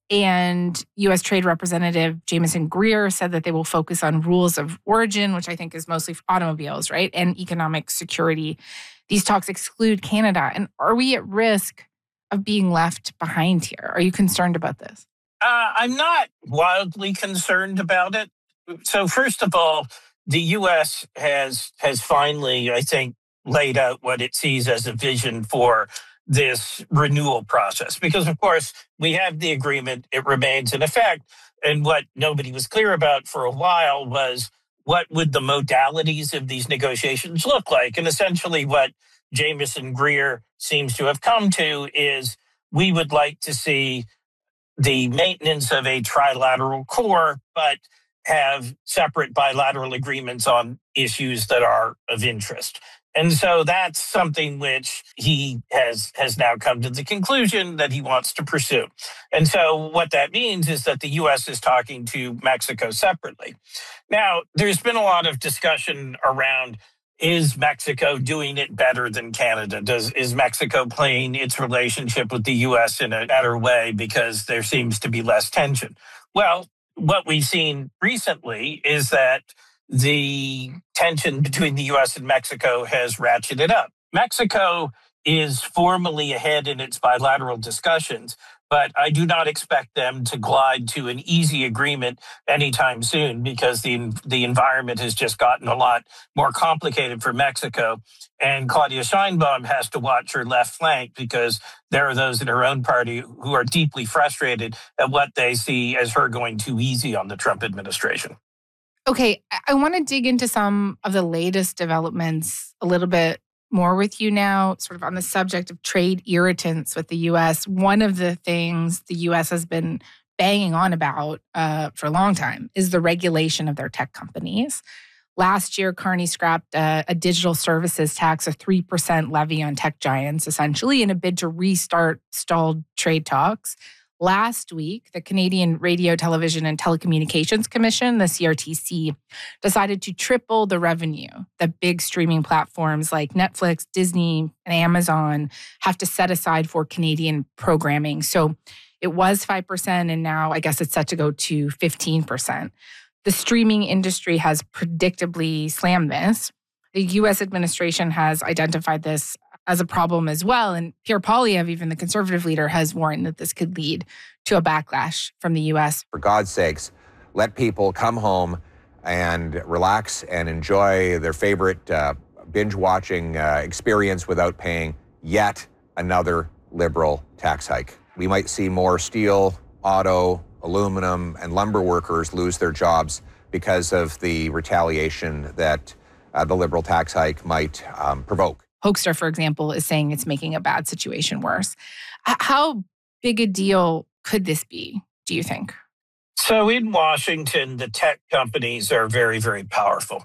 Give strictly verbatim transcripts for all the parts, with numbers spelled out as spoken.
And U S Trade Representative Jamieson Greer said that they will focus on rules of origin, which I think is mostly for automobiles, right? And economic security. These talks exclude Canada. And are we at risk of being left behind here? Are you concerned about this? Uh, I'm not wildly concerned about it. So first of all, the U S has has finally, I think, laid out what it sees as a vision for this renewal process. Because, of course, we have the agreement, it remains in effect. And what nobody was clear about for a while was what would the modalities of these negotiations look like? And essentially what Jamieson Greer seems to have come to is we would like to see the maintenance of a trilateral core, but have separate bilateral agreements on issues that are of interest. And so that's something which he has has now come to the conclusion that he wants to pursue. And so what that means is that the U S is talking to Mexico separately. Now, there's been a lot of discussion around, is Mexico doing it better than Canada? Does is Mexico playing its relationship with the U S in a better way because there seems to be less tension? Well, what we've seen recently is that the tension between the U S and Mexico has ratcheted up. Mexico is formally ahead in its bilateral discussions, but I do not expect them to glide to an easy agreement anytime soon because the the environment has just gotten a lot more complicated for Mexico. And Claudia Sheinbaum has to watch her left flank because there are those in her own party who are deeply frustrated at what they see as her going too easy on the Trump administration. Okay, I want to dig into some of the latest developments a little bit more with you now, sort of on the subject of trade irritants with the U S. One of the things the U S has been banging on about uh, for a long time is the regulation of their tech companies. Last year, Carney scrapped a, a digital services tax, a three percent levy on tech giants, essentially, in a bid to restart stalled trade talks. Last week, the Canadian Radio, Television, and Telecommunications Commission, the C R T C, decided to triple the revenue that big streaming platforms like Netflix, Disney, and Amazon have to set aside for Canadian programming. So it was five percent, and now I guess it's set to go to fifteen percent. The streaming industry has predictably slammed this. The U S administration has identified this as a problem as well. And Pierre Poilievre, even the conservative leader, has warned that this could lead to a backlash from the U S. For God's sakes, let people come home and relax and enjoy their favorite uh, binge-watching uh, experience without paying yet another liberal tax hike. We might see more steel, auto, aluminum, and lumber workers lose their jobs because of the retaliation that uh, the liberal tax hike might um, provoke. Hoekstra, for example, is saying it's making a bad situation worse. How big a deal could this be, do you think? So in Washington, the tech companies are very, very powerful.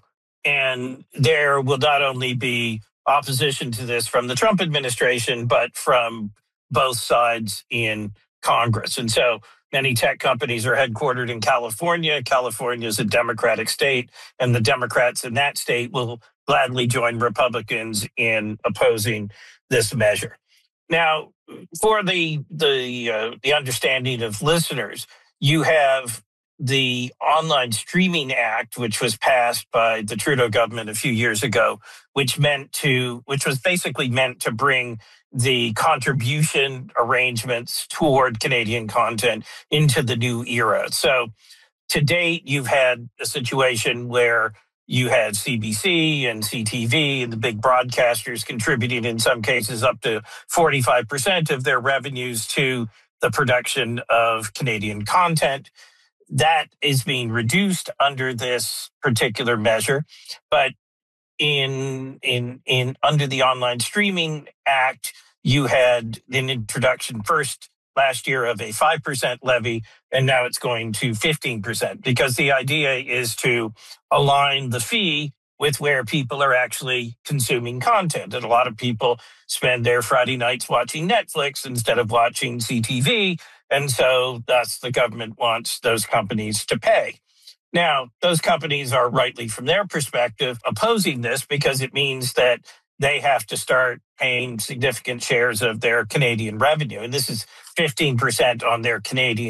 And there will not only be opposition to this from the Trump administration, but from both sides in Congress. And so many tech companies are headquartered in California. California is a Democratic state, and the Democrats in that state will gladly join Republicans in opposing this measure. Now, for the the uh, the understanding of listeners, you have the Online Streaming Act, which was passed by the Trudeau government a few years ago, which meant to which was basically meant to bring the contribution arrangements toward Canadian content into the new era. So to date, you've had a situation where you had C B C and C T V and the big broadcasters contributing in some cases up to forty-five percent of their revenues to the production of Canadian content. That is being reduced under this particular measure. But in in in under the Online Streaming Act, you had an introduction first last year of a five percent levy, and now it's going to fifteen percent, because the idea is to align the fee with where people are actually consuming content. And a lot of people spend their Friday nights watching Netflix instead of watching C T V, and so thus the government wants those companies to pay. Now, those companies are, rightly from their perspective, opposing this because it means that they have to start paying significant shares of their Canadian revenue. And this is fifteen percent on their Canadian